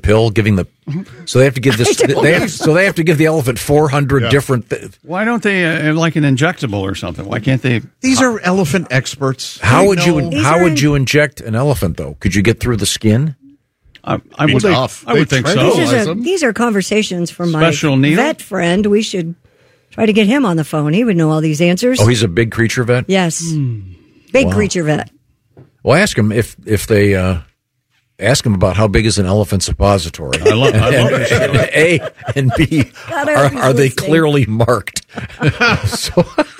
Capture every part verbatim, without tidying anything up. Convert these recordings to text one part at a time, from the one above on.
pill, giving the so they have to give this. They have, so they have to give the elephant four hundred yeah. different. Th- Why don't they uh, like an injectable or something? Why can't they? These are elephant experts. How they would know. you? How would you inject an elephant though? Could you get through the skin? I, I would. Tough. I would they think so. These are, these are conversations from Special my needle? vet friend. We should try to get him on the phone. He would know all these answers. Oh, he's a big creature vet. Yes, mm. big wow. creature vet. Well, ask him if if they. Uh, Ask him about how big is an elephant suppository. I love, I love and, and A and B, God, are, are they clearly marked? so,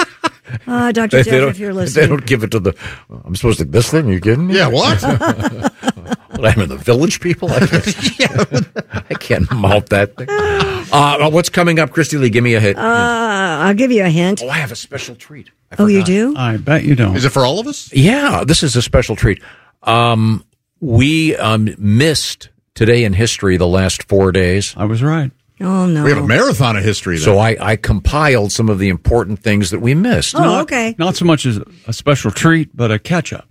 uh, Doctor they, Jeff, they if you're listening. They don't give it to the, I'm supposed to, this thing, you kidding me? Yeah, what? What, I'm in the Village People? I can't, yeah. I can't mount that thing. Uh, what's coming up, Christy Lee? Give me a hit. Uh, I'll give you a hint. Oh, I have a special treat. I Oh, you forgot. do? I bet you don't. Is it for all of us? Yeah, this is a special treat. Um, we um, missed today in history the last four days. I was right. Oh, no. We have a marathon of history. Then. So I, I compiled some of the important things that we missed. Oh, not, okay. Not so much as a special treat, but a catch-up.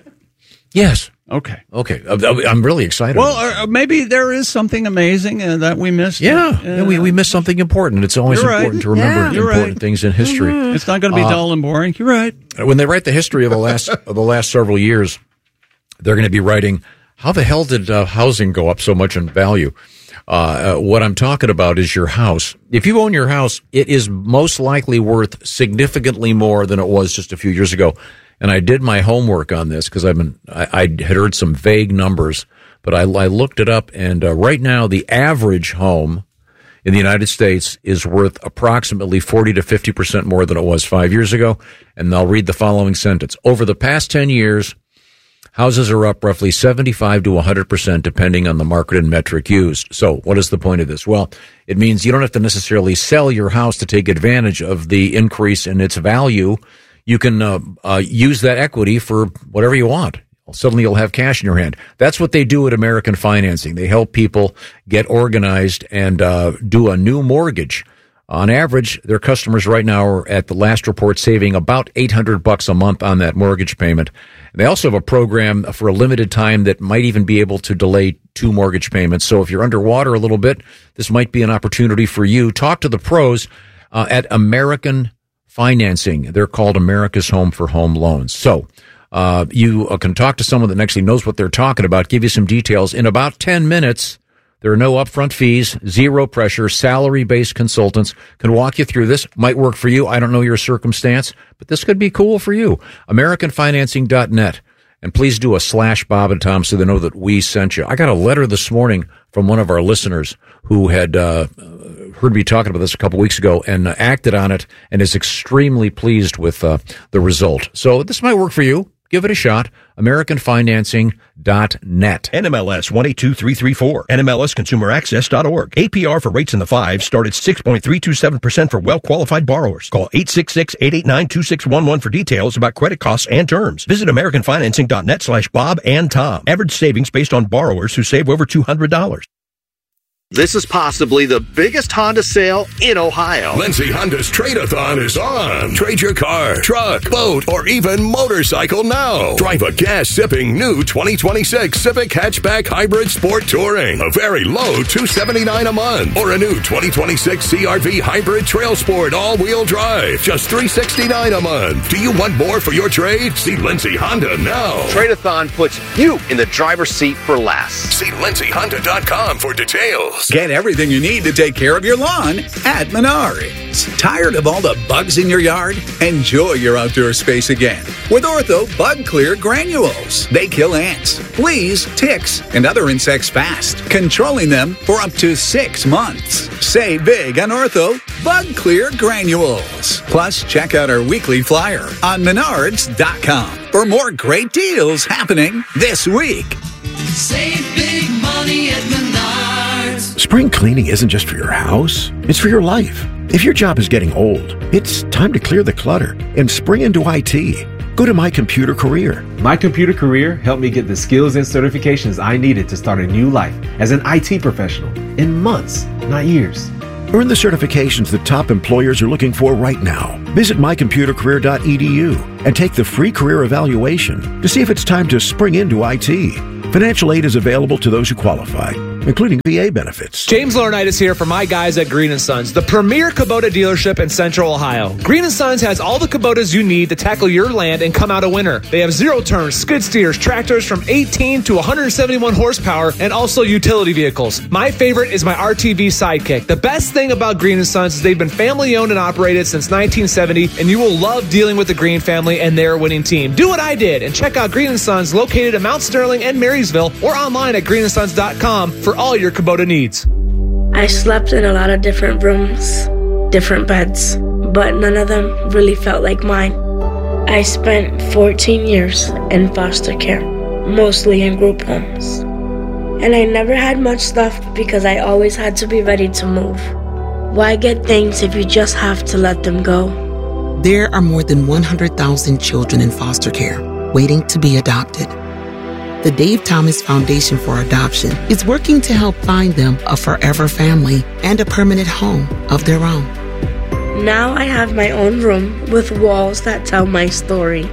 Yes. Okay. Okay. I'm really excited. Well, uh, maybe there is something amazing uh, that we missed. Yeah. Uh, yeah we, we missed something important. It's always You're important right. to remember Yeah. You're important right. things in history. Mm-hmm. It's not going to be Uh, dull and boring. You're right. When they write the history of the last of the last several years, they're going to be writing, how the hell did uh, housing go up so much in value? Uh, uh, what I'm talking about is your house. If you own your house, it is most likely worth significantly more than it was just a few years ago. And I did my homework on this because I've been I, I had heard some vague numbers, but I, I looked it up, and uh, right now the average home in the United States is worth approximately forty to fifty percent more than it was five years ago. And I'll read the following sentence. Over the past ten years, houses are up roughly seventy-five to one hundred percent depending on the market and metric used. So what is the point of this? Well, it means you don't have to necessarily sell your house to take advantage of the increase in its value. You can uh, uh, use that equity for whatever you want. Suddenly you'll have cash in your hand. That's what they do at American Financing. They help people get organized and uh, do a new mortgage. On average, their customers right now are at the last report saving about eight hundred bucks a month on that mortgage payment. They also have a program for a limited time that might even be able to delay two mortgage payments. So if you're underwater a little bit, this might be an opportunity for you. Talk to the pros uh, at American Financing. They're called America's Home for Home Loans. So uh, you uh, can talk to someone that actually knows what they're talking about, give you some details. In about ten minutes, there are no upfront fees, zero pressure, salary-based consultants can walk you through this. Might work for you. I don't know your circumstance, but this could be cool for you. American Financing dot net. And please do a slash Bob and Tom so they know that we sent you. I got a letter this morning from one of our listeners who had uh, heard me talking about this a couple weeks ago and uh, acted on it and is extremely pleased with uh, the result. So this might work for you. Give it a shot. American Financing dot net. N M L S one eight two three three four. N M L S Consumer Access dot org. A P R for rates in the fives start at six point three two seven percent for well-qualified borrowers. Call eight six six, eight eight nine, two six one one for details about credit costs and terms. Visit American Financing dot net slash Bob and Tom. Average savings based on borrowers who save over two hundred dollars. This is possibly the biggest Honda sale in Ohio. Lindsay Honda's Trade-A-Thon is on. Trade your car, truck, boat, or even motorcycle now. Drive a gas-sipping new twenty twenty-six Civic Hatchback Hybrid Sport Touring. A very low two hundred seventy-nine dollars a month. Or a new twenty twenty-six C R V Hybrid Trail Sport All-Wheel Drive. Just three hundred sixty-nine dollars a month. Do you want more for your trade? See Lindsay Honda now. Trade-A-Thon puts you in the driver's seat for less. See Lindsay Honda dot com for details. Get everything you need to take care of your lawn at Menards. Tired of all the bugs in your yard? Enjoy your outdoor space again with Ortho Bug Clear Granules. They kill ants, fleas, ticks, and other insects fast, controlling them for up to six months. Save big on Ortho Bug Clear Granules. Plus, check out our weekly flyer on Menards dot com for more great deals happening this week. Save big money at Menards. Spring cleaning isn't just for your house, it's for your life. If your job is getting old, it's time to clear the clutter and spring into I T. Go to My Computer Career. My Computer Career helped me get the skills and certifications I needed to start a new life as an I T professional in months, not years. Earn the certifications that top employers are looking for right now. Visit my computer career dot e d u and take the free career evaluation to see if it's time to spring into I T. Financial aid is available to those who qualify. including V A benefits. James Laurinaitis here for my guys at Green and Sons, the premier Kubota dealership in Central Ohio. Green and Sons has all the Kubotas you need to tackle your land and come out a winner. They have zero-turn skid steers, tractors from eighteen to one hundred seventy-one horsepower, and also utility vehicles. My favorite is my R T V Sidekick. The best thing about Green and Sons is they've been family-owned and operated since nineteen seventy, and you will love dealing with the Green family and their winning team. Do what I did and check out Green and Sons, located in Mount Sterling and Marysville, or online at green and sons dot com for all your Kubota needs. I slept in a lot of different rooms, different beds, but none of them really felt like mine. I spent fourteen years in foster care, mostly in group homes. And I never had much stuff because I always had to be ready to move. Why get things if you just have to let them go? There are more than one hundred thousand children in foster care waiting to be adopted. The Dave Thomas Foundation for Adoption is working to help find them a forever family and a permanent home of their own. Now I have my own room with walls that tell my story.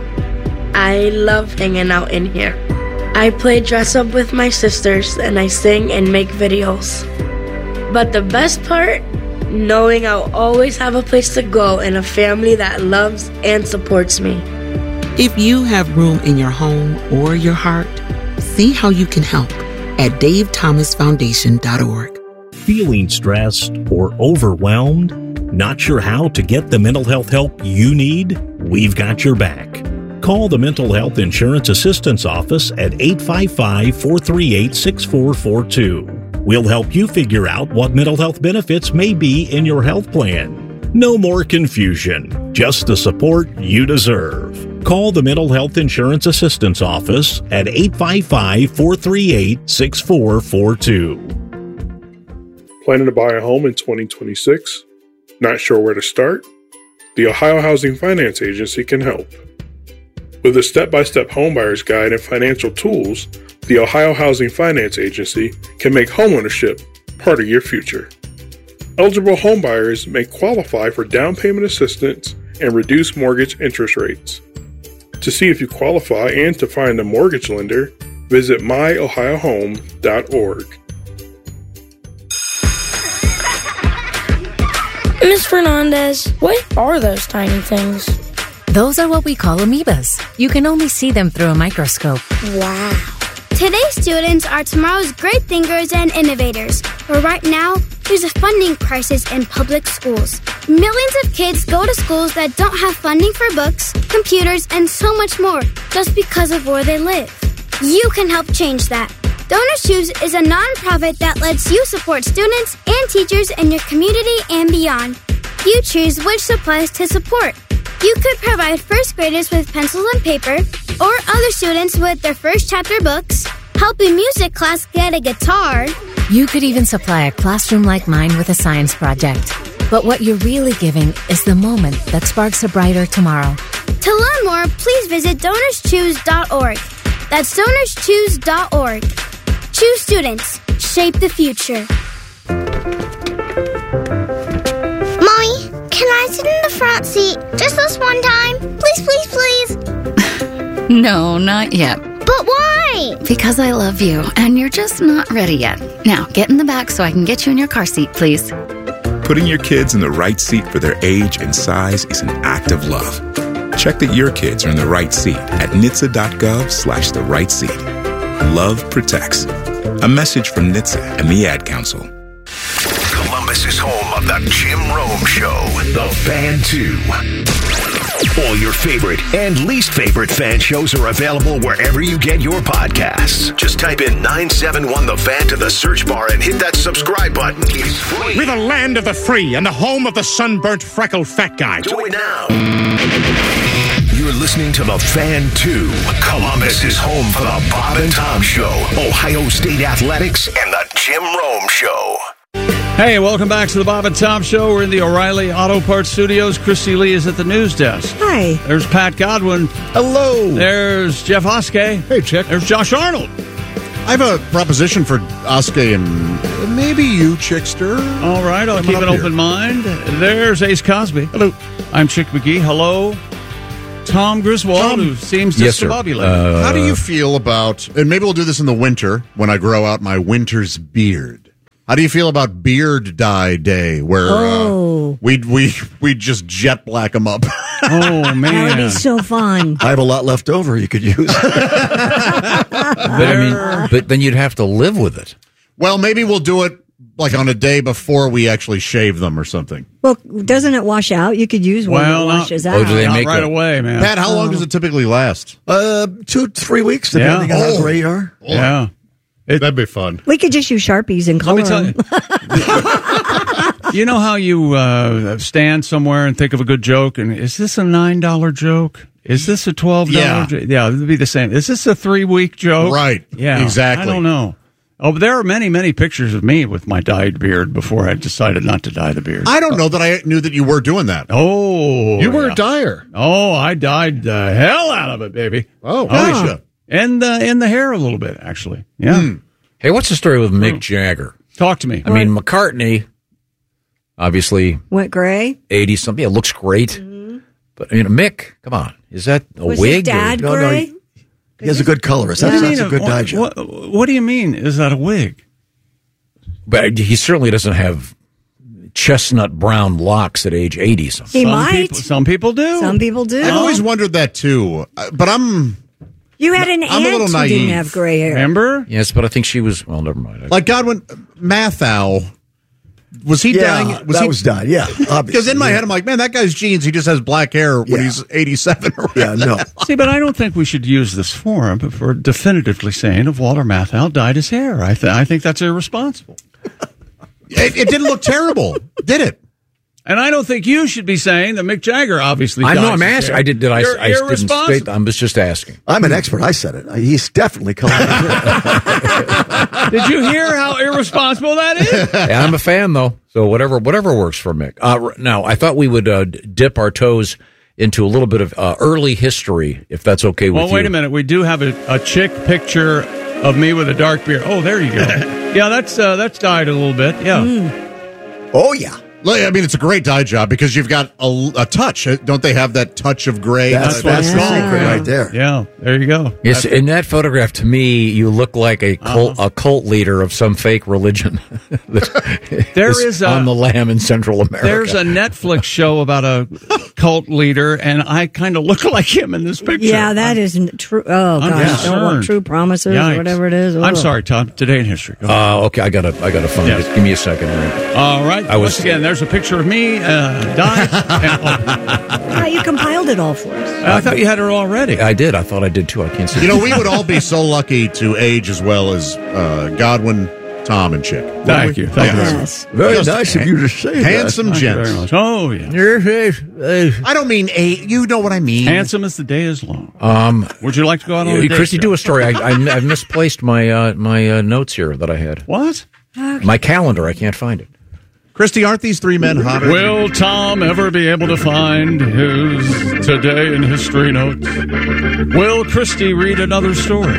I love hanging out in here. I play dress up with my sisters and I sing and make videos. But the best part? Knowing I'll always have a place to go and a family that loves and supports me. If you have room in your home or your heart, see how you can help at dave thomas foundation dot org. Feeling stressed or overwhelmed? Not sure how to get the mental health help you need? We've got your back. Call the Mental Health Insurance Assistance Office at eight five five, four three eight, six four four two. We'll help you figure out what mental health benefits may be in your health plan. No more confusion, just the support you deserve. Call the Mental Health Insurance Assistance Office at eight five five, four three eight, six four four two. Planning to buy a home in twenty twenty-six? Not sure where to start? The Ohio Housing Finance Agency can help. With a step-by-step homebuyer's guide and financial tools, the Ohio Housing Finance Agency can make homeownership part of your future. Eligible homebuyers may qualify for down payment assistance and reduced mortgage interest rates. To see if you qualify and to find a mortgage lender, visit my ohio home dot org. Miss Fernandez, what are those tiny things? Those are what we call amoebas. You can only see them through a microscope. Wow. Today's students are tomorrow's great thinkers and innovators. But right now, there's a funding crisis in public schools. Millions of kids go to schools that don't have funding for books, computers, and so much more just because of where they live. You can help change that. Donors Choose is a nonprofit that lets you support students and teachers in your community and beyond. You choose which supplies to support. You could provide first graders with pencils and paper, or other students with their first chapter books, help a music class get a guitar. You could even supply a classroom like mine with a science project. But what you're really giving is the moment that sparks a brighter tomorrow. To learn more, please visit donors choose dot org. That's donors choose dot org. Choose students. Shape the future. Mommy, can I sit in the front seat just this one time? Please, please, please. No, not yet. But why? Because I love you, and you're just not ready yet. Now, get in the back so I can get you in your car seat, please. Putting your kids in the right seat for their age and size is an act of love. Check that your kids are in the right seat at N H T S A dot gov slash the right seat. Love protects. A message from N H T S A and the Ad Council. Columbus is home of the Jim Rome Show, The Fan two. All your favorite and least favorite fan shows are available wherever you get your podcasts. Just type in nine seven one The Fan to the search bar and hit that subscribe button. It's free. We're the land of the free and the home of the sunburnt, freckled fat guy. Do it now. You're listening to The Fan two. Columbus is home for the Bob and Tom Show, Ohio State Athletics, and the Jim Rome Show. Hey, welcome back to the Bob and Tom Show. We're in the O'Reilly Auto Parts Studios. Christy Lee is at the news desk. Hi. There's Pat Godwin. Hello. There's Jeff Oskey. Hey, Chick. There's Josh Arnold. I have a proposition for Oskey and maybe you, Chickster. All right, I'll keep an open mind. There's Ace Cosby. Hello. I'm Chick McGee. Hello Tom Griswold, Tom- who seems Yes, sir. discombobulated. How do you feel about, and maybe we'll do this in the winter when I grow out my winter's beard. How do you feel about Beard Dye Day, where Oh. uh, we we we just jet black them up? Oh That would be so fun. I have a lot left over you could use. But I mean, but then you'd have to live with it. Well, maybe we'll do it like on a day before we actually shave them or something. Well, doesn't it wash out? You could use one Well, that not- washes Oh, out. do they Not make right a- away, man. Pat, how long Oh. does it typically last? Uh, two, three weeks, depending Yeah. on how Oh. gray you are. Yeah. That'd be fun. We could just use Sharpies and color me tell them. You know how you uh, stand somewhere and think of a good joke, and is this a nine dollar joke? Is this a twelve dollar Yeah. joke? Yeah, it would be the same. Is this a three-week joke? Right. Yeah. Exactly. I don't know. Oh, but there are many, many pictures of me with my dyed beard before I decided not to dye the beard. I don't know that I knew that you were doing that. Oh. You were yeah. a dyer. Oh, I dyed the hell out of it, baby. Oh, yeah. gotcha. And, uh, in the hair a little bit, actually. Yeah. Hmm. Hey, what's the story with Mick Jagger? Talk to me. I mean, McCartney, obviously Went gray. eighty something. It looks great. But, you know, Mick, come on. Is that a Was wig? his dad or- No, no, gray? he, he has a good colorist. What do That's, you that's a mean, good what, dye job. What, what do you mean? Is that a wig? But he certainly doesn't have chestnut brown locks at age eighty something. He some might. People, some people do. Some people do. I've always wondered that too, Uh, but I'm You had an I'm a aunt little who naive. didn't have gray hair. Remember? Yes, but I think she was, well, never mind. like Godwin Mathau. Was he Yeah, dying? Was that he, was dyed, yeah, obviously, Because in my yeah. head, I'm like, man, that guy's genes. He just has black hair when Yeah. he's eighty-seven. Or Yeah, no. See, but I don't think we should use this forum for definitively saying if Walter Matthau dyed his hair. I, th- I think that's irresponsible. It, it didn't look terrible, did it? And I don't think you should be saying that Mick Jagger obviously I dyes know, I'm his asking. hair. I did, did I, You're I didn't irresponsible. state, I was just asking. I'm an expert. I said it. He's definitely colored. Did you hear how irresponsible that is? Yeah, I'm a fan, though. So whatever whatever works for Mick. Uh, now, I thought we would uh, dip our toes into a little bit of uh, early history, if that's okay with Well, you. wait a minute. We do have a, a chick picture of me with a dark beard. Oh, there you go. Yeah, that's uh, that's dyed a little bit. Yeah. Oh, yeah. Like, I mean, it's a great dye job because you've got a, a touch. Don't they have that touch of gray? That's, that's the secret right there. Yeah, there you go. Yes, in that photograph, to me, you look like a cult, Uh-huh. a cult leader of some fake religion. There is a- on the lam in Central America. There's a Netflix show about a cult leader, and I kind of look like him in this picture. Yeah, that is n- true. Oh, I'm gosh. Don't want concerned. true promises Yikes. or whatever it is. I'm Ugh. sorry, Tom. Today in history. Go ahead. Uh, okay, I gotta, I gotta find Yes. it. Give me a second. Right? All right. I was- Once again, there's a picture of me uh, dyed. and, Ah, you compiled it all for us. oh, I thought you had it already. I did. I thought I did too. I can't see. You know, we would all be so lucky to age as well as uh, Godwin, Tom, and Chick. Wouldn't Thank we? you. Thank you. Yes. Very Just nice of you to say Handsome Thank you very gents. much. Oh, yeah. I don't mean eight. You know what I mean. Handsome as the day is long. Um, Would you like to go out on a uh, date? Christy, Joe? do a story. I, I, I've misplaced my uh, my uh, notes here that I had. What? My calendar. I can't find it. Christy, aren't these three men hotter? Will Tom ever be able to find his Today in History notes? Will Christy read another story?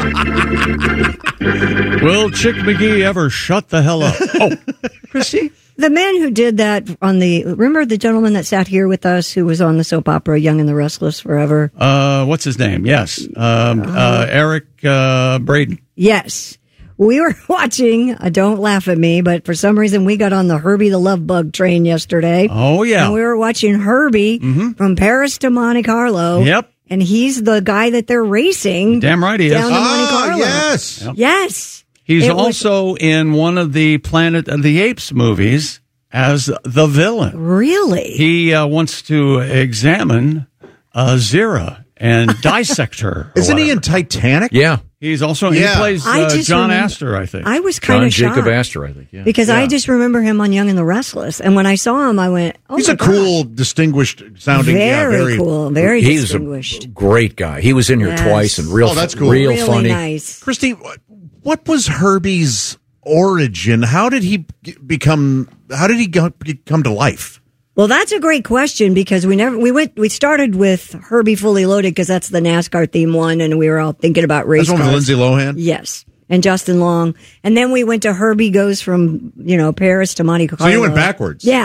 Will Chick McGee ever shut the hell up? Oh, Christy? The man who did that on the, remember the gentleman that sat here with us who was on the soap opera Young and the Restless Forever? Uh, what's his name? Yes. Um, uh, Eric uh, Braden. Yes. We were watching, uh, don't laugh at me, but for some reason we got on the Herbie the Love Bug train yesterday. Oh, yeah. And we were watching Herbie Mhm. from Paris to Monte Carlo. Yep. And he's the guy that they're racing. Damn right he is. Down to Monte Ah, Carlo. yes. Yep. Yes. He's It was- also in one of the Planet of the Apes movies as the villain. Really? He uh, wants to examine uh, Zira and dissect her. or Isn't he whatever. in Titanic? Yeah, He's also Yeah. he plays I uh, just John remember- Astor, I think. I was kind John of shocked. Jacob Astor, I think. Yeah. Because I Yeah. just remember him on Young and the Restless. And when I saw him, I went, oh He's my a cool, distinguished sounding. Very, yeah, very cool. Very He's distinguished. a great guy. He was in here Yes. twice and real, Oh, that's cool. real really funny. nice. Christy, what- what was Herbie's origin? How did he g- become? How did he go, come to life? Well, that's a great question because we never, we went, we started with Herbie Fully Loaded because that's the NASCAR theme one and we were all thinking about race That's one with cars. Lindsay Lohan. Yes. And Justin Long. And then we went to Herbie goes from, you know, Paris to Monte Carlo. So you went backwards. Yeah.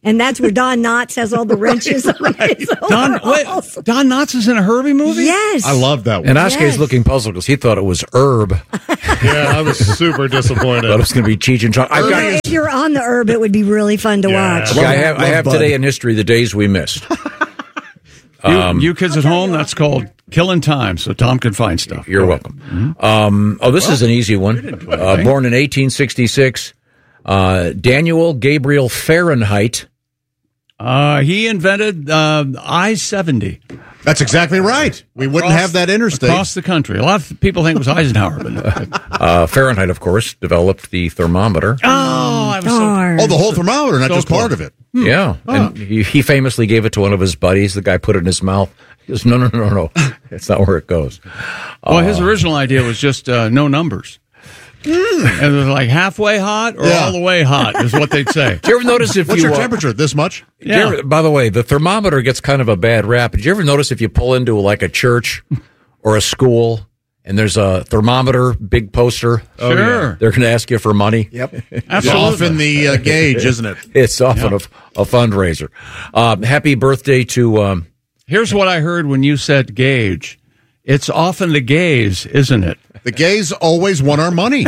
And that's where Don Knotts has all the wrenches on his Don, wait, Don Knotts is in a Herbie movie? Yes. I love that one. And Oscar's Yes. looking puzzled because he thought it was Herb. Yeah, I was super disappointed. Thought it was going to be Cheech and Chong. I've got, If you're on the herb, it would be really fun to watch. okay, I have, I have today in history the days we missed. You, Um, you kids at home, that's called killing time, so Tom can find stuff. You're welcome. Um, oh, this is an easy one. Uh, born in eighteen sixty-six, uh, Daniel Gabriel Fahrenheit. Uh, he invented uh, I seventy. That's exactly right. We wouldn't have that interstate. Across the country. A lot of people think it was Eisenhower. But no. Uh, Fahrenheit, of course, developed the thermometer. Oh, I was so, Oh, the whole thermometer, not So just cool. part of it. Yeah, and he, he famously gave it to one of his buddies. The guy put it in his mouth. He goes, no, no, no, no. That's not where it goes. Well, his Uh, original idea was just uh, no numbers. And it was like halfway hot or Yeah. all the way hot is what they'd say. Did you ever notice if What's you your uh, temperature? This much? did you ever- by the way, the thermometer gets kind of a bad rap. Did you ever notice if you pull into like a church or a school and there's a thermometer, big poster? Oh, Sure. They're going to ask you for money. Yep. It's Absolutely. often the uh, gauge, isn't it? It's often a, a fundraiser. Um, happy birthday to... Um, Here's what I heard when you said gauge. It's often the gays, isn't it? The gays always want our money.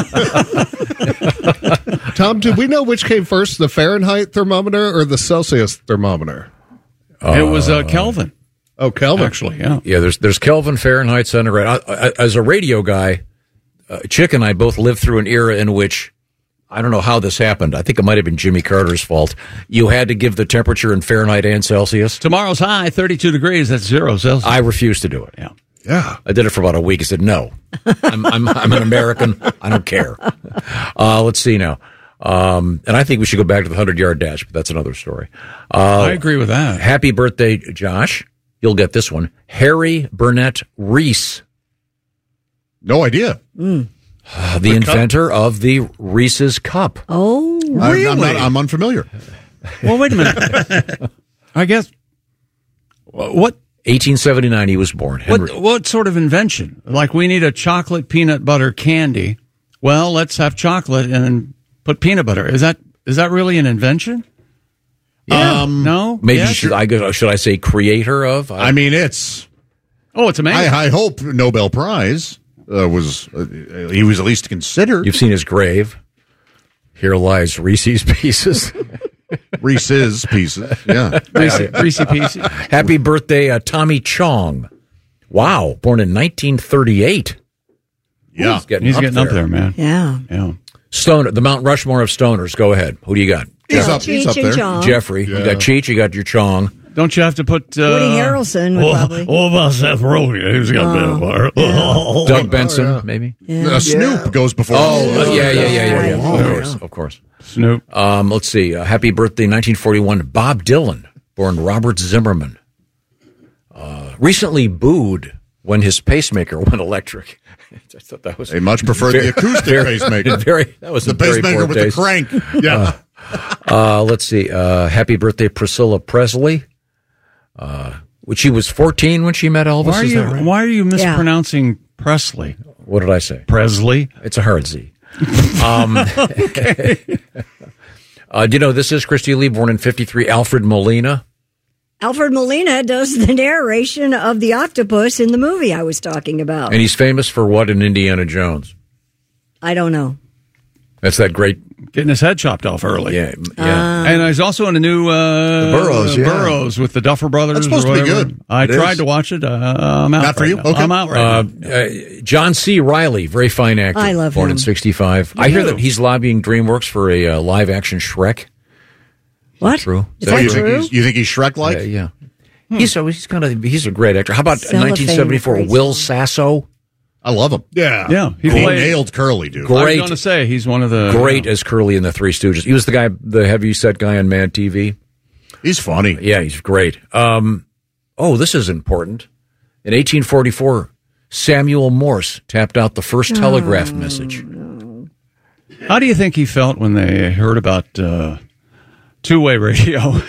Tom, do we know which came first, the Fahrenheit thermometer or the Celsius thermometer? it was uh, Kelvin. Oh, Kelvin. Actually, yeah. Yeah, there's there's Kelvin, Fahrenheit, centigrade. I, I, as a radio guy, uh, Chick and I both lived through an era in which, I don't know how this happened. I think it might have been Jimmy Carter's fault. You had to give the temperature in Fahrenheit and Celsius. Tomorrow's high, thirty-two degrees. That's zero Celsius. I refused to do it. Yeah. Yeah. I did it for about a week. I said, no, I'm, I'm, I'm an American. I don't care. Uh, let's see now. Um, and I think we should go back to the hundred-yard dash, but that's another story. Uh, I agree with that. Happy birthday, Josh. You'll get this one. Harry Burnett Reese. No idea. Mm. Uh, the, the inventor of the Reese's Cup. Oh, really? I'm, not, I'm unfamiliar. Well, wait a minute. I guess, what... eighteen seventy-nine, he was born. Henry. What, what sort of invention? Like, we need a chocolate peanut butter candy. Well, let's have chocolate and put peanut butter. Is that is that really an invention? Yeah. Um, no? Maybe Yes? should I go, should I say creator of? I mean, it's... Oh, it's amazing. I, I hope Nobel Prize uh, was... Uh, he was at least considered. You've seen his grave. Here lies Reese's Pieces. Reese's Pieces, yeah. Reese, Reese Pieces. Happy birthday, uh, Tommy Chong. Wow, born in nineteen thirty-eight. Yeah. He's getting, He's up, getting there. up there, man. yeah. Yeah. Stoner, the Mount Rushmore of stoners. Go ahead. Who do you got? He's Yeah, up, he's Cheech up and there. Chong. Jeffrey. You Yeah. got Cheech, you got your Chong. Don't you have to put... Uh, Woody Harrelson would probably. What about Seth Rogen? Who's got Oh, that? Doug Benson, maybe? Yeah. Uh, Snoop goes before. Oh, uh, yeah, yeah, yeah, yeah, yeah. Oh, Of yeah. course, of course. Snoop. Um, let's see. Uh, happy birthday, nineteen forty-one, Bob Dylan, born Robert Zimmerman. Uh, recently booed when his pacemaker went electric. I thought that was They much prefer very- the acoustic very- pacemaker. Very, that was the a very pacemaker poor with taste. the crank. Yeah. Uh, let's see. Uh, happy birthday, Priscilla Presley. Uh, which she was fourteen when she met Elvis. Why are is you, that right? why are you mispronouncing Presley? What did I say? Presley? It's a hard Z. Um, Okay. uh, do you know this is Christy Lee, born in fifty-three, Alfred Molina? Alfred Molina does the narration of the octopus in the movie I was talking about. And he's famous for what in Indiana Jones? I don't know. That's that great... Getting his head chopped off early. Yeah, yeah. And he's also in a new uh, The Burrows, uh, yeah. Burrows with the Duffer Brothers. That's supposed or to be whatever. good. I It tried is. to watch it. Uh, I'm out. Not for right you? now. Okay. I'm out right Uh, now. uh, John C. Reilly, very fine actor. I love born him. in sixty-five. I hear that he's lobbying DreamWorks for a uh, live-action Shrek. What? True. Is So that you, think true? he's, you think he's Shrek-like? Uh, yeah. He's so he's kind of he's a great actor. How about Cellophane nineteen seventy-four? phrase. Will Sasso, I love him. Yeah. Yeah. He, He played, nailed Curly, dude. I was great, going to say he's one of the great as Curly in the Three Stooges. He was the guy, the heavy set guy on Mad T V. He's funny. Yeah, he's great. Um, oh, this is important. In eighteen forty-four, Samuel Morse tapped out the first telegraph message. How do you think he felt when they heard about uh, two-way radio? Oh,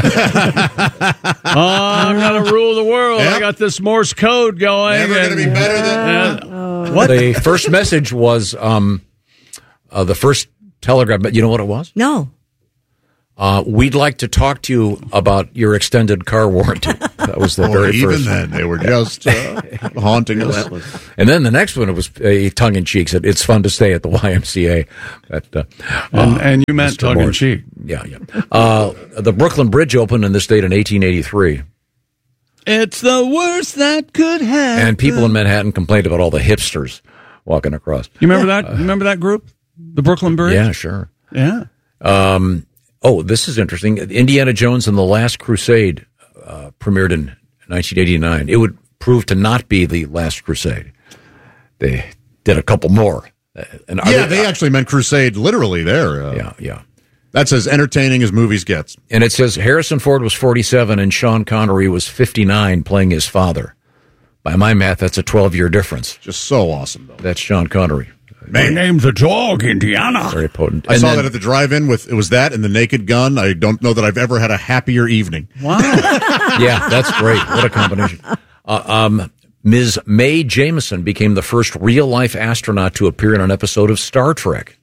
I'm going to rule the world. Yep. I got this Morse code going. Never going to be better than and- what? The first message was um, uh, the first telegraph. But you know what it was? No. Uh, we'd like to talk to you about your extended car warranty. That was the Boy, very even first then, one. they were just uh, haunting us. And then the next one, it was a tongue-in-cheek. Said, it's fun to stay at the Y M C A. But, uh, And, uh, and you meant Mister tongue-in-cheek. Yeah, yeah. Uh, the Brooklyn Bridge opened in this state in eighteen eighty-three. It's the worst that could happen. And people in Manhattan complained about all the hipsters walking across. You remember that? You remember that group? The Brooklyn Bridge? Yeah, sure. Yeah. Um, oh, this is interesting. Indiana Jones and the Last Crusade uh, premiered in nineteen eighty-nine. It would prove to not be the Last Crusade. They did a couple more. Uh, and are Yeah, they, they actually meant crusade literally there. Uh, yeah, yeah. That's as entertaining as movies gets. And it says Harrison Ford was forty-seven and Sean Connery was fifty-nine playing his father. By my math, that's a twelve-year difference. Just so awesome, though. That's Sean Connery. My name's a dog, Indiana. Very potent. I And saw then- that at the drive-in with, it was that and the Naked Gun. I don't know that I've ever had a happier evening. Wow. Yeah, that's great. What a combination. Uh, um, Miz Mae Jameson became the first real-life astronaut to appear in an episode of Star Trek.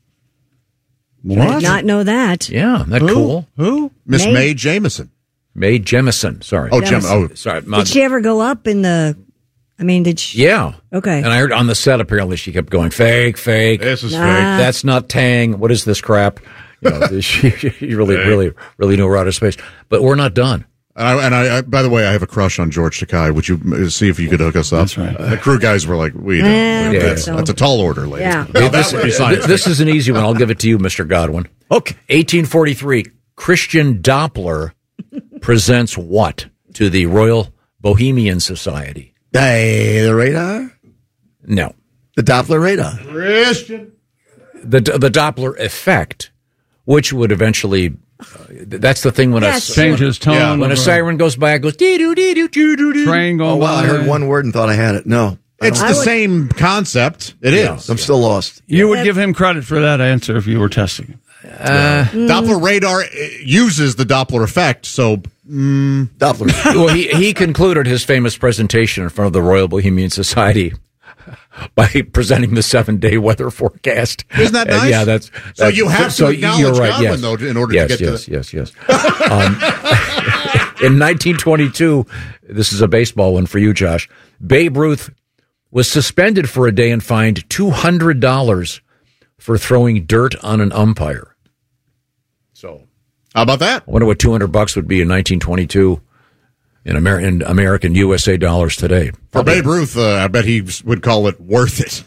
I did not know that. Yeah, isn't that Who? cool? Who? Miss Mae? Mae Jameson. Mae Jemison, sorry. Oh, Jem- oh. sorry. Did she ever go up in the? I mean, did she? Yeah. Okay. And I heard on the set, apparently, she kept going, fake, fake. This is Nah. fake. That's not Tang. What is this crap? You know, she, she really, really, really knew her outer space. But we're not done. And, I, and I, I, by the way, I have a crush on George Takei. Would you uh, see if you could hook us up? That's right. The crew guys were like, we don't. Eh, we- I that's, think so. that's a tall order, ladies. Yeah. Now, that this, would be science this is an easy one. I'll give it to you, Mister Godwin. Okay. eighteen forty-three, Christian Doppler presents what to the Royal Bohemian Society? Hey, the radar? No. The Doppler radar. Christian. The the Doppler effect, which would eventually, uh, that's the thing when Yes. a Changes tone. Yeah, when a siren goes by, it goes dee doo dee doo doo doo doo. Train going Oh, wow. I by. heard one word and thought I had it. No. I It's don't- the I would- same concept. It is. Yeah. I'm still lost. You would give him credit for that answer if you were testing him. Doppler radar uh, uses the Doppler effect, so Doppler. Well, he, he concluded his famous presentation in front of the Royal Bohemian Society by presenting the seven-day weather forecast. Isn't that And nice? yeah, that's, So that's- you have to acknowledge you're right, Godwin, yes. though, in order yes, to get yes, to yes, yes, yes. Um, in nineteen twenty-two, this is a baseball one for you, Josh. Babe Ruth was suspended for a day and fined two hundred dollars for throwing dirt on an umpire. So, how about that? I wonder what two hundred bucks would be in nineteen twenty-two in American American U S A dollars today. For Babe Ruth, uh, I bet he would call it worth it.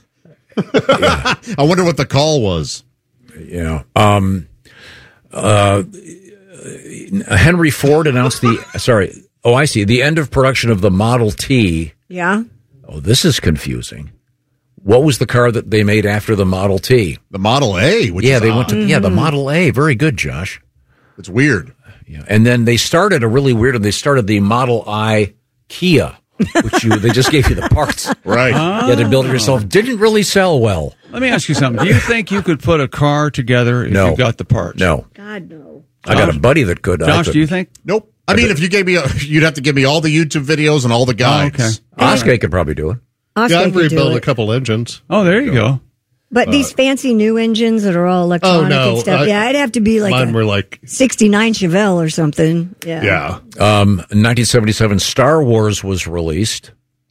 I wonder what the call was. Yeah. Um, uh, Henry Ford announced the, sorry, oh, I see, the end of production of the Model T. Yeah. Oh, this is confusing. What was the car that they made after the Model T? The Model A, which yeah, is they odd. went to, yeah, the Model A. Very good, Josh. It's weird. Yeah. And then they started a really weird, and they started the Model I Kia, which you, they just gave you the parts. Right. You had to build it yourself. Didn't really sell well. Let me ask you something. Do you think you could put a car together if No. you got the parts? No. God no. I got a buddy that could. I Josh, could. do you think? Nope. I mean, if you gave me, a, you'd have to give me all the YouTube videos and all the guides. okay. Oscar could probably do it. Oscar Yeah, I've could do rebuilt a it. couple engines. Oh, there you go. But these fancy new engines that are all electronic Oh, no, and stuff, I- yeah, I'd have to be like Mine a were like, sixty-nine Chevelle or something. Yeah. yeah. Um, in nineteen seventy-seven, Star Wars was released.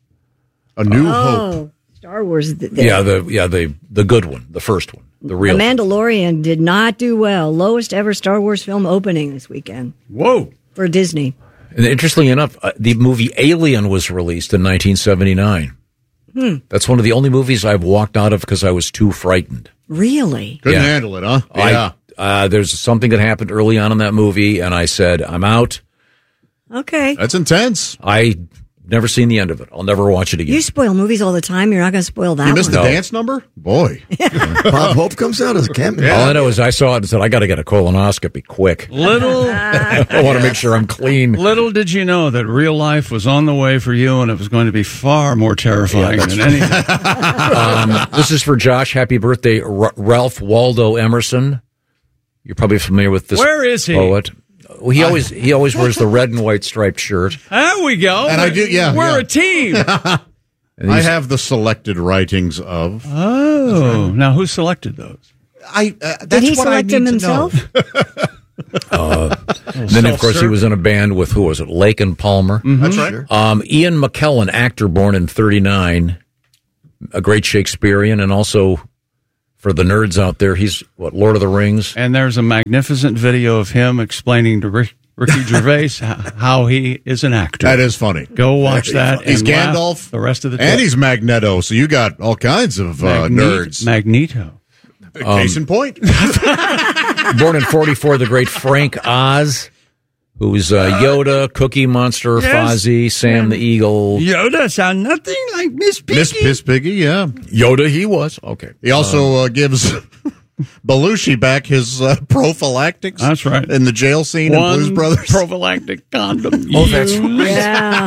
A New Hope. Oh, Star Wars. The, the, Yeah, the yeah the the good one, the first one, the The real. Mandalorian did not do well. Lowest ever Star Wars film opening this weekend Whoa. for Disney. And interestingly enough, uh, the movie Alien was released in nineteen seventy-nine. Hmm. That's one of the only movies I've walked out of because I was too frightened. Really? Couldn't Yeah. handle it, huh? I- Yeah. uh, there's something that happened early on in that movie, and I said, I'm out. Okay. That's intense. I never seen the end of it. I'll never watch it again. You spoil movies all the time. You're not going to spoil that You missed one. the dance number? Boy. Bob Hope comes out as a cameo. All I know is I saw it and said, I got to get a colonoscopy quick. Little, I want to make sure I'm clean. little did you know that real life was on the way for you, and it was going to be far more terrifying than anything. Um, this is for Josh. Happy birthday, R- Ralph Waldo Emerson. You're probably familiar with this. Where is he? Poet. Well, he always he always wears the red and white striped shirt. There we go. And I do- yeah, We're yeah. a team. And I he's- have the selected writings of. Oh, now who selected those? I. Uh, that's Did he what I select need him to himself? know. Uh, then, of course, he was in a band with, who was it, Lake and Palmer. Mm-hmm. That's right. Um, Ian McKellen, actor born in thirty-nine, a great Shakespearean, and also, for the nerds out there, he's, what, Lord of the Rings? And there's a magnificent video of him explaining to Rick, Ricky Gervais how he is an actor. That is funny. Go watch that. He's and laugh Gandalf. The rest of the And time. he's Magneto, so you got all kinds of uh, Magne- nerds. Magneto. Case Um, in point. Born in forty-four, the great Frank Oz, who's uh, Yoda, Cookie Monster, Yes. Fozzie, Sam the Eagle. Yoda sound nothing like Miss Piggy. Miss Miss Piggy, yeah. Yoda, he was. Okay. He also uh, gives Belushi back his uh, prophylactics. That's right. In the jail scene One in Blues Brothers. prophylactic condom. Oh, that's right. Yeah.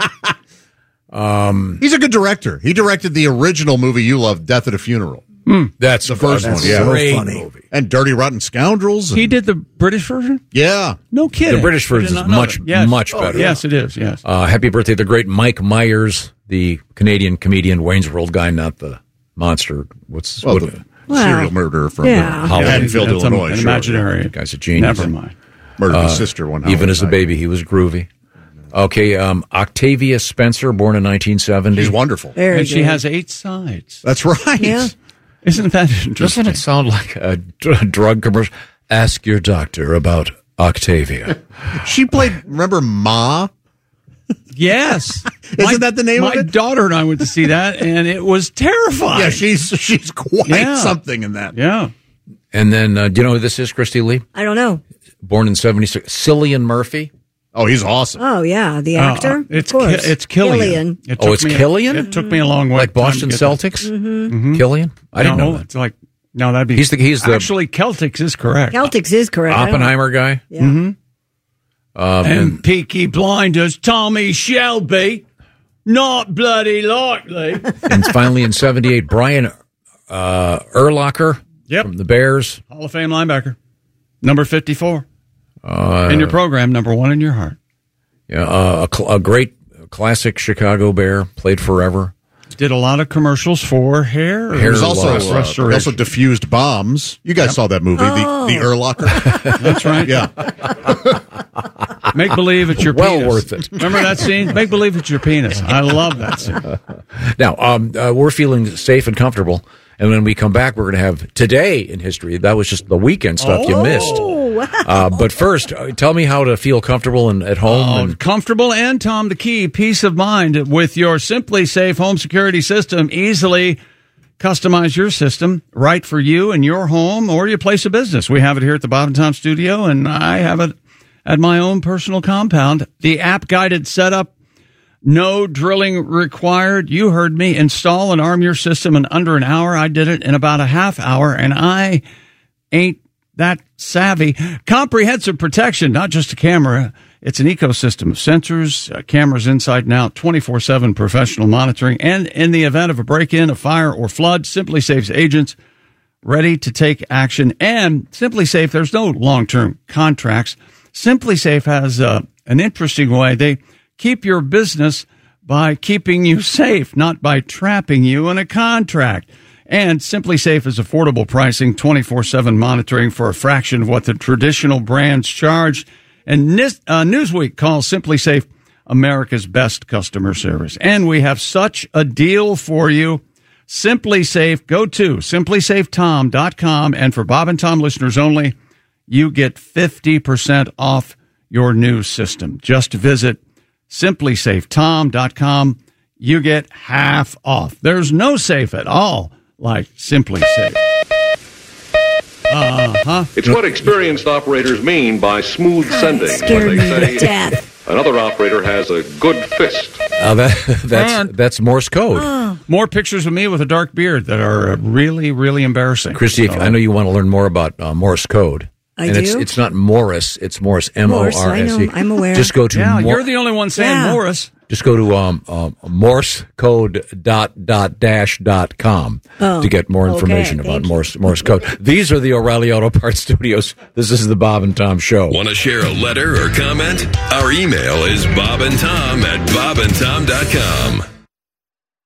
Um, He's a good director. He directed the original movie you love, Death at a Funeral. that's The first that's one, yeah. a great funny. movie. And Dirty Rotten Scoundrels. He did the British version? Yeah. No kidding. The British I did version not is know much, that. Yes. much Oh, better. Yes, it is. Yes. Uh, happy birthday, the great Mike Myers, the Canadian comedian, Wayne's World guy, not the monster. What's Well, what, the Wow. serial murderer from Yeah. uh, Hollywood. Haddonfield, That's Illinois. an sure. imaginary. guy's a genius. Never mind. Murdered Uh, his sister one Even Halloween as a night. baby, he was groovy. Okay, um, Octavia Spencer, born in nineteen seventy. He's wonderful. Very And she good. has eight sides. That's right. Yeah. Isn't that interesting? Doesn't it sound like a dr- drug commercial? Ask your doctor about Octavia. She played, remember Ma? Yes. Isn't that the name my of it? daughter and I went to see that, and it was terrifying. Yeah, she's she's quite Yeah. something in that. Yeah. And then, uh, do you know who this is, Christy Lee? I don't know. Born in seventy-six. Cillian Murphy. Oh, he's awesome. Oh, yeah. The Uh, actor? it's of course. Ki- it's Killian. It Oh, took it's me a- Killian? It took me a long way. Like Boston time to get Celtics? Mm-hmm. Killian? I didn't no, know that. It's like, no, that'd be. He's the- he's the- Actually, Celtics is correct. Celtics is correct. I don't- Oppenheimer guy? Yeah. Mm-hmm. Um, and, and Peaky Blinders, Tommy Shelby. Not bloody likely. and finally in seventy-eight, Brian uh, Urlacher Yep. from the Bears. Hall of Fame linebacker. Number fifty-four. Uh, in your program, number one in your heart. Yeah, uh, a, cl- a great classic Chicago Bear, played forever. Did a lot of commercials for hair. He was also, loss uh, restoration. he also diffused bombs. You guys Yep. saw that movie, Oh. the, the Urlacher. That's right. Yeah. Make believe it's your Well penis. worth it. Remember that scene? Make believe it's your penis. I love that scene. Now, um, uh, we're feeling safe and comfortable. And when we come back, we're going to have Today in History. That was just the weekend stuff you missed. Oh, wow. Uh, but first, uh, tell me how to feel comfortable and at home. Oh, and comfortable and, Tom, the key, peace of mind with your Simply Safe home security system. Easily customize your system right for you and your home or your place of business. We have it here at the Bob and Tom studio, and I have it at my own personal compound. The app-guided setup, no drilling required. You heard me. Install and arm your system in under an hour. I did it in about a half hour, and I ain't that savvy. Comprehensive protection, not just a camera. It's an ecosystem of sensors, uh, cameras inside and out, twenty-four seven professional monitoring. And in the event of a break-in, a fire, or flood, Simply Safe's agents ready to take action. And Simply Safe, there's no long-term contracts. Simply Safe has uh, an interesting way. They keep your business by keeping you safe, not by trapping you in a contract. And Simply Safe is affordable pricing, twenty-four seven monitoring for a fraction of what the traditional brands charge. And Nis- uh, Newsweek calls Simply Safe America's best customer service. And we have such a deal for you. Simply Safe, go to simply safe tom dot com. And for Bob and Tom listeners only, you get fifty percent off your new system. Just visit simply safe tom dot com. You get half off. There's no safe at all like Simply Safe. Uh-huh. It's what experienced operators mean by smooth sending. Scared when me they to say death. another operator has a good fist. uh, that, that's And- that's Morse code. Oh. More pictures of me with a dark beard that are uh, really, really embarrassing. Christy, if, So- I know you want to learn more about uh, Morse code. I and it's do? it's not Morris, it's Morse, M O R S E. Morse, I know. I'm aware. Just go to Yeah, Mor- you're the only one saying Yeah. Morris. Just go to um, um, Morse code dot dot dash dot com Oh, to get more okay, information about thank you. Morse Morse code. These are the O'Reilly Auto Parts Studios. This is the Bob and Tom Show. Want to share a letter or comment? Our email is bob and tom at bob and tom dot com.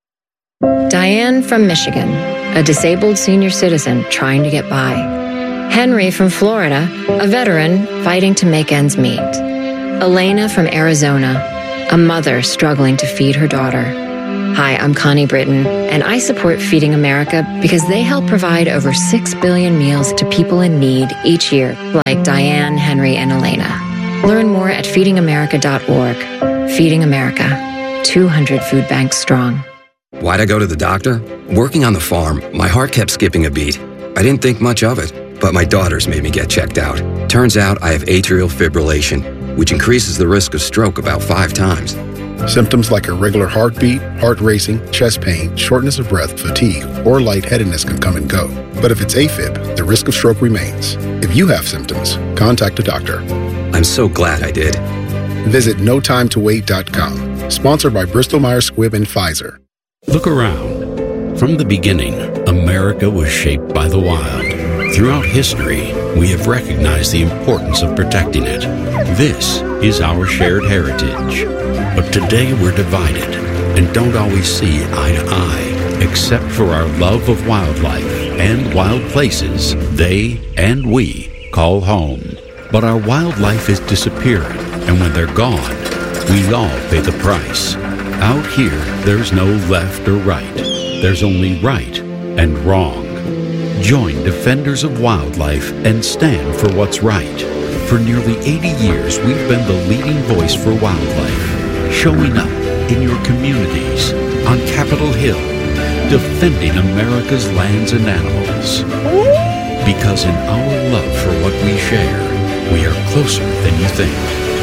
Diane from Michigan, a disabled senior citizen trying to get by. Henry from Florida, a veteran fighting to make ends meet. Elena from Arizona, a mother struggling to feed her daughter. Hi, I'm Connie Britton, and I support Feeding America because they help provide over six billion meals to people in need each year, like Diane, Henry, and Elena. Learn more at feeding america dot org. Feeding America, two hundred food banks strong. Why'd I go to the doctor? Working on the farm, my heart kept skipping a beat. I didn't think much of it, but my daughters made me get checked out. Turns out I have atrial fibrillation, which increases the risk of stroke about five times. Symptoms like irregular heartbeat, heart racing, chest pain, shortness of breath, fatigue, or lightheadedness can come and go. But if it's AFib, the risk of stroke remains. If you have symptoms, contact a doctor. I'm so glad I did. Visit no time to wait dot com. Sponsored by Bristol Myers Squibb and Pfizer. Look around. From the beginning, America was shaped by the wild. Throughout history, we have recognized the importance of protecting it. This is our shared heritage. But today we're divided and don't always see eye to eye, except for our love of wildlife and wild places they and we call home. But our wildlife is disappearing, and when they're gone, we all pay the price. Out here, there's no left or right. There's only right and wrong. Join Defenders of Wildlife and stand for what's right. For nearly eighty years, we've been the leading voice for wildlife, showing up in your communities, on Capitol Hill, defending America's lands and animals. Because in our love for what we share, we are closer than you think.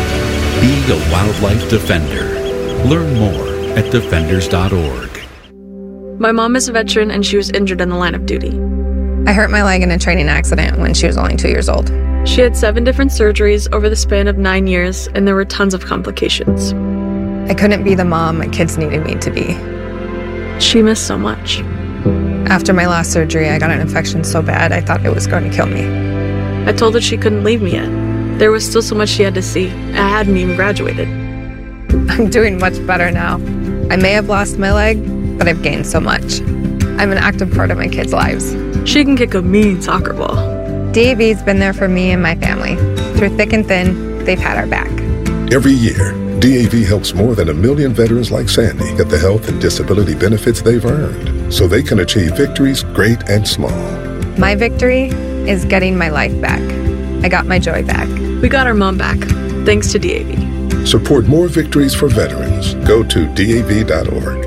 Be a wildlife defender. Learn more at defenders dot org. My mom is a veteran and she was injured in the line of duty. I hurt my leg in a training accident when she was only two years old. She had seven different surgeries over the span of nine years, and there were tons of complications. I couldn't be the mom my kids needed me to be. She missed so much. After my last surgery, I got an infection so bad I thought it was going to kill me. I told her she couldn't leave me yet. There was still so much she had to see. I hadn't even graduated. I'm doing much better now. I may have lost my leg, but I've gained so much. I'm an active part of my kids' lives. She can kick a mean soccer ball. D A V's been there for me and my family. Through thick and thin, they've had our back. Every year, D A V helps more than a million veterans like Sandy get the health and disability benefits they've earned, so they can achieve victories great and small. My victory is getting my life back. I got my joy back. We got our mom back, thanks to D A V. Support more victories for veterans. Go to D A V dot org.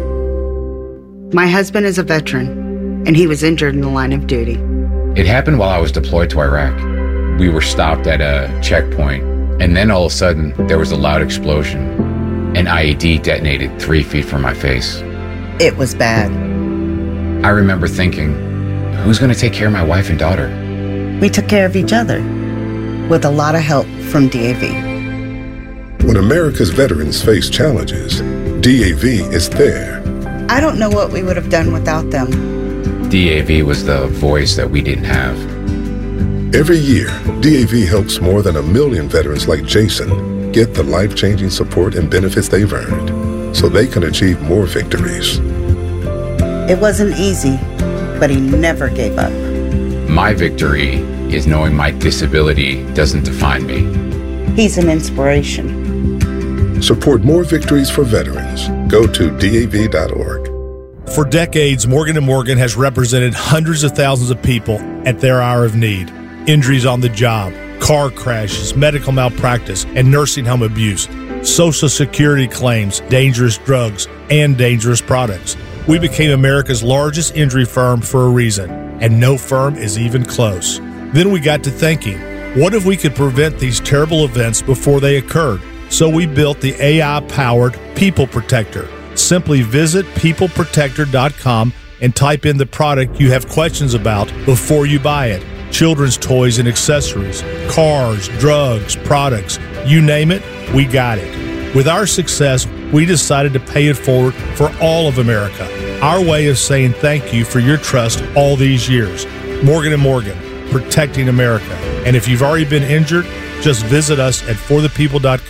My husband is a veteran, and he was injured in the line of duty. It happened while I was deployed to Iraq. We were stopped at a checkpoint, and then all of a sudden, there was a loud explosion. An I E D detonated three feet from my face. It was bad. I remember thinking, who's going to take care of my wife and daughter? We took care of each other, with a lot of help from D A V. When America's veterans face challenges, D A V is there. I don't know what we would have done without them. D A V was the voice that we didn't have. Every year, D A V helps more than a million veterans like Jason get the life-changing support and benefits they've earned, so they can achieve more victories. It wasn't easy, but he never gave up. My victory is knowing my disability doesn't define me. He's an inspiration. Support more victories for veterans. Go to D A V dot org. For decades, Morgan and Morgan has represented hundreds of thousands of people at their hour of need. Injuries on the job, car crashes, medical malpractice, and nursing home abuse, Social Security claims, dangerous drugs, and dangerous products. We became America's largest injury firm for a reason, and no firm is even close. Then we got to thinking, what if we could prevent these terrible events before they occurred? So we built the A I-powered People Protector. Simply visit people protector dot com and type in the product you have questions about before you buy it. Children's toys and accessories, cars, drugs, products, you name it, we got it. With our success, we decided to pay it forward for all of America. Our way of saying thank you for your trust all these years. Morgan and Morgan, protecting America. And if you've already been injured, just visit us at for the people dot com.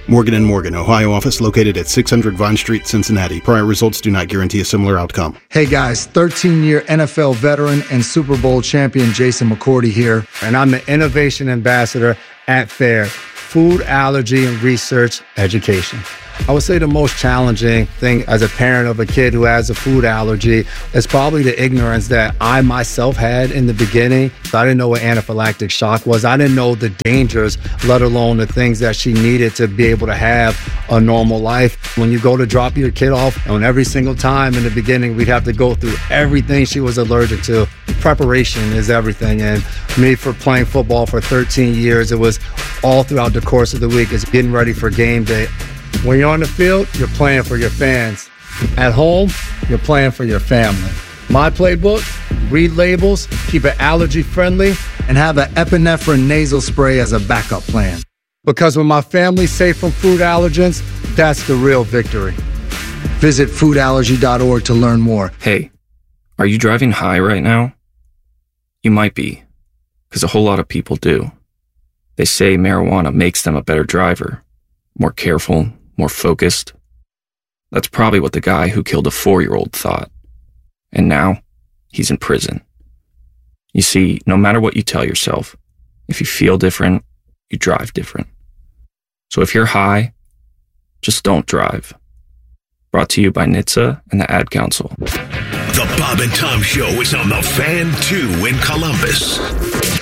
Morgan and Morgan, Ohio office located at six hundred Vine Street, Cincinnati. Prior results do not guarantee a similar outcome. Hey guys, thirteen-year N F L veteran and Super Bowl champion Jason McCourty here, and I'm the Innovation Ambassador at FAIR, Food Allergy and Research Education. I would say the most challenging thing as a parent of a kid who has a food allergy is probably the ignorance that I myself had in the beginning. I didn't know what anaphylactic shock was. I didn't know the dangers, let alone the things that she needed to be able to have a normal life. When you go to drop your kid off, and every single time in the beginning, we'd have to go through everything she was allergic to. Preparation is everything. And me, for playing football for thirteen years, it was all throughout the course of the week. It's getting ready for game day. When you're on the field, you're playing for your fans. At home, you're playing for your family. My playbook, read labels, keep it allergy friendly, and have an epinephrine nasal spray as a backup plan. Because when my family's safe from food allergens, that's the real victory. Visit food allergy dot org to learn more. Hey, are you driving high right now? You might be, because a whole lot of people do. They say marijuana makes them a better driver, more careful, more focused. That's probably what the guy who killed a four-year-old thought. And now, he's in prison. You see, no matter what you tell yourself, if you feel different, you drive different. So if you're high, just don't drive. Brought to you by N H T S A and the Ad Council. The Bob and Tom Show is on the Fan two in Columbus.